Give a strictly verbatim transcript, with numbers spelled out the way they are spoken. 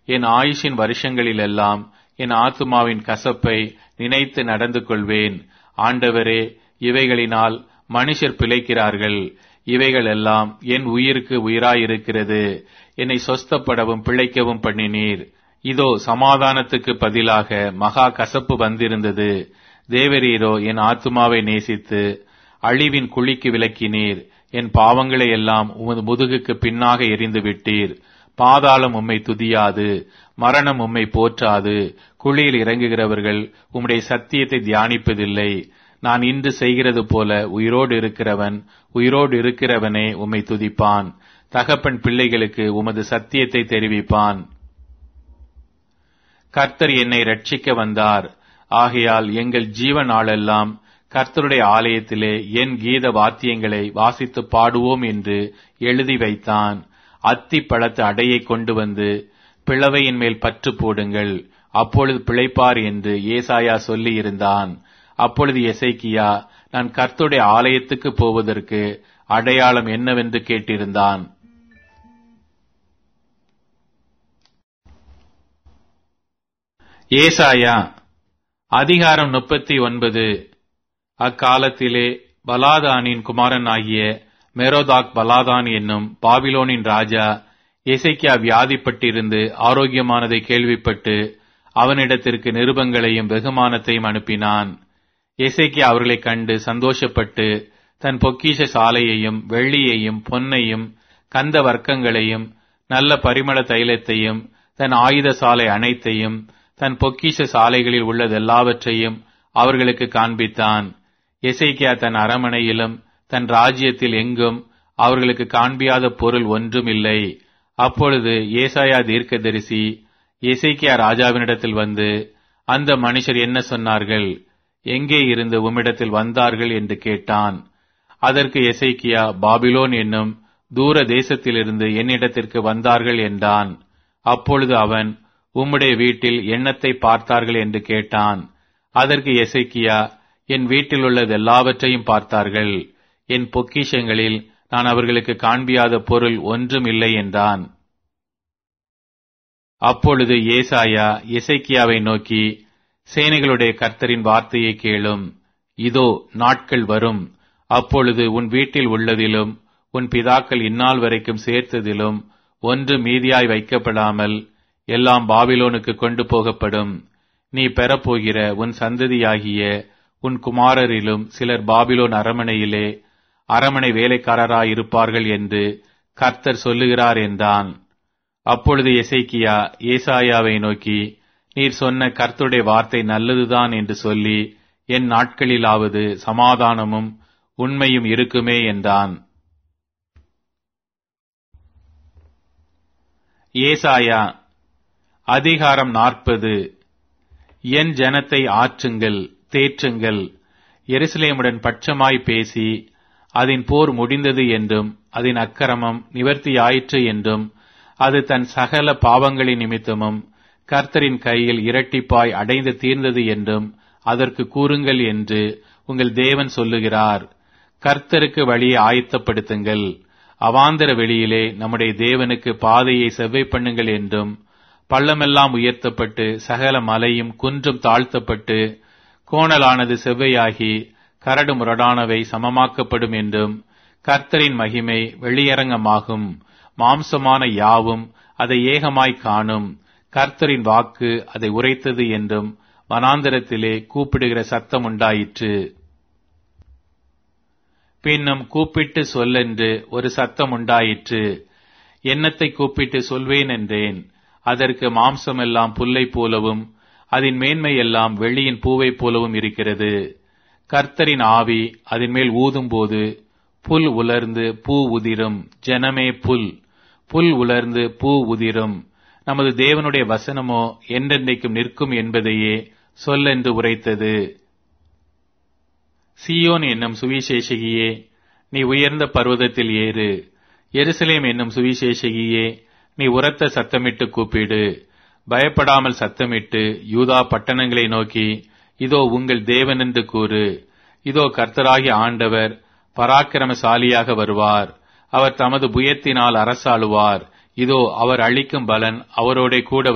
என் ஆயுஷின் வருஷங்களிலெல்லாம் என் ஆத்துமாவின் கசப்பை நினைத்து நடந்து கொள்வேன். ஆண்டவரே, இவைகளினால் மனுஷர் பிழைக்கிறார்கள். இவைகள் எல்லாம் என் உயிருக்கு உயிராயிருக்கிறது. என்னை சொஸ்தப்படவும் பிழைக்கவும் பண்ணினீர். இதோ சமாதானத்துக்கு பதிலாக மகா கசப்பு வந்திருந்தது. தேவரீரோ என் ஆத்துமாவை நேசித்து அழிவின் குழிக்கு விலக்கினீர். என் பாவங்களை எல்லாம் உமது முதுகுக்கு பின்னாக எறிந்து விட்டீர். பாதாளம் உம்மை துதியாது, மரணம் உம்மை போற்றாது. குழியில் இறங்குகிறவர்கள் உம்முடைய சத்தியத்தை தியானிப்பதில்லை. நான் இன்று செய்கிறது போல உயிரோடு இருக்கிறவன் உயிரோடு இருக்கிறவனே உம்மை துதிப்பான். தகப்பன் பிள்ளைகளுக்கு உமது சத்தியத்தை தெரிவிப்பான். கர்த்தர் என்னை ரட்சிக்க வந்தார். ஆகையால் எங்கள் ஜீவ நாளெல்லாம் கர்த்தருடைய ஆலயத்திலே என் கீத வாத்தியங்களை வாசித்து பாடுவோம் என்று எழுதி வைத்தான். அத்தி பழத்து அடையை கொண்டு வந்து பிளவையின் மேல் பற்று போடுங்கள், அப்பொழுது பிழைப்பார் என்று ஏசாயா சொல்லி இருந்தான். அப்பொழுது எசேக்கியா, நான் கர்த்தருடைய ஆலயத்துக்கு போவதற்கு அடையாளம் என்னவென்று கேட்டிருந்தான். ஏசாயா அதிகாரம் முப்பத்தி ஒன்பது. அக்காலத்திலே பலாதானின் குமாரன் ஆகிய மெரோதாக் பலாதான் என்னும் பாபிலோனின் ராஜா எசேக்கியா வியாதிப்பட்டிருந்து ஆரோக்கியமானதை கேள்விப்பட்டு அவனிடத்திற்கு நிருபங்களையும் வெகுமானத்தையும் அனுப்பினான். எசேக்கியா அவர்களைக் கண்டு சந்தோஷப்பட்டு தன் பொக்கிஷ சாலையையும் வெள்ளியையும் பொன்னையும் கந்த வர்க்கங்களையும் நல்ல பரிமள தைலத்தையும் தன் ஆயுத சாலை அனைத்தையும் தன் பொக்கிஷ சாலைகளில் உள்ளதெல்லாவற்றையும் அவர்களுக்கு காண்பித்தான். எசேக்கியா தன் அரமனையிலும் தன் ராஜ்யத்தில் எங்கும் அவர்களுக்கு காண்பியாத பொருள் ஒன்றும் இல்லை. அப்பொழுது ஏசாயா தீர்க்கதரிசி எசேக்கியா ராஜாவினிடத்தில் வந்து, அந்த மனுஷர் என்ன சொன்னார்கள்? எங்கே இருந்து உம்மிடத்தில் வந்தார்கள் என்று கேட்டான். அதற்கு எசேக்கியா, பாபிலோன் என்னும் தூர தேசத்திலிருந்து என்னிடத்திற்கு வந்தார்கள் என்றான். அப்பொழுது அவன், உம்முடைய வீட்டில் எண்ணத்தை பார்த்தார்கள் என்று கேட்டான். அதற்கு எசேக்கியா, என் வீட்டில் உள்ளது எல்லாவற்றையும் பார்த்தார்கள். என் பொக்கிஷங்களில் நான் அவர்களுக்கு காண்பியாத பொருள் ஒன்றும் இல்லை என்றான். அப்பொழுது ஏசாயா எசேக்கியாவை நோக்கி, சேனைகளுடைய கர்த்தரின் வார்த்தையை கேளும். இதோ நாட்கள் வரும், அப்பொழுது உன் வீட்டில் உள்ளதிலும் உன் பிதாக்கள் இந்நாள் வரைக்கும் சேர்த்ததிலும் ஒன்று மீதியாய் வைக்கப்படாமல் எல்லாம் பாபிலோனுக்கு கொண்டு போகப்படும். நீ பெறப்போகிற உன் சந்ததியாகிய உன் குமாரரிலும் சிலர் பாபிலோன் அரமனையிலே அரமனை வேலைக்காரராயிருப்பார்கள் என்று கர்த்தர் சொல்லுகிறார் என்றான். அப்பொழுது எசேக்கியா ஏசாயாவை நோக்கி, நீர் சொன்ன கர்த்தருடைய வார்த்தை நல்லதுதான் என்று சொல்லி, என் நாட்களிலாவது சமாதானமும் உண்மையும் இருக்குமே என்றான். ஏசாயா அதிகாரம் நாற்பது. என் ஜனத்தை ஆற்றுங்கள், தேற்றுங்கள். எருசலேமுடன் பட்சமாய் பேசி, அதன் போர் முடிந்தது என்றும் அதன் அக்கிரமம் நிவர்த்தியாயிற்று என்றும் அது தன் சகல பாவங்களின் நிமித்தமும் கர்த்தரின் கையில் இரட்டிப்பாய் அடைந்து தீர்ந்தது என்றும் அதற்கு கூறுங்கள் என்று உங்கள் தேவன் சொல்லுகிறார். கர்த்தருக்கு வழியை ஆயத்தப்படுத்துங்கள், அவாந்தர வெளியிலே நம்முடைய தேவனுக்கு பாதையை செவ்வை பண்ணுங்கள் என்றும், பள்ளமெல்லாம் உயர்த்தப்பட்டு சகல மலையும் குன்றும் தாழ்த்தப்பட்டு கோணலானது செவ்வையாகி கரடு முரடானவை சமமாக்கப்படும் என்றும், கர்த்தரின் மகிமை வெளியரங்கமாகும், மாம்சமான யாவும் அதை ஏகமாய் காணும், கர்த்தரின் வாக்கு அதை உரைத்தது என்றும் வனாந்தரத்திலே கூப்பிடுகிற சத்தம் உண்டாயிற்று. பின்னும் கூப்பிட்டு சொல்லென்று ஒரு சத்தம் உண்டாயிற்று. என்னத்தை கூப்பிட்டு சொல்வேன் என்றேன். அதற்கு மாம்சமெல்லாம் புல்லை போலவும் அதன் மேன்மையெல்லாம் வெள்ளியின் பூவை போலவும் இருக்கிறது. கர்த்தரின் ஆவி அதன் மேல் ஊதும்போது புல் உலர்ந்து பூ உதிரும். ஜனமே புல், புல் உலர்ந்து பூ உதிரும். நமது தேவனுடைய வசனமோ என்றென்றைக்கும் நிற்கும் என்பதையே சொல்லென்று உரைத்தது. சீயோன் என்னும் சுவிசேஷகியே, நீ உயர்ந்த பர்வதத்தில் ஏறு. எருசலேம் என்னும் சுவிசேஷகியே, நீ உரத்த சத்தமிட்டு கூப்பிடு. பயப்படாமல் சத்தமிட்டு யூதா பட்டணங்களை நோக்கி, இதோ உங்கள் தேவன் என்று கூறு. இதோ கர்த்தராகிய ஆண்டவர் பராக்கிரமசாலியாக வருவார். அவர் தமது புயத்தினால் அரசாளுவார். இதோ அவர் அளிக்கும் பலன் அவரோடே கூட